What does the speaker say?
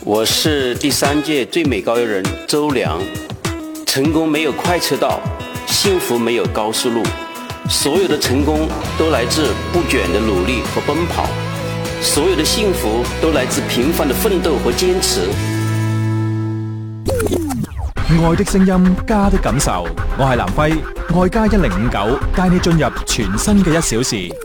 我是第3届最美高邮人周良。成功没有快车道，幸福没有高速路，所有的成功都来自不倦的努力和奔跑，所有的幸福都來自平凡的奮鬥和堅持。 愛的聲音，家的感受。我係南輝，愛家1059，帶你進入全新嘅1小時。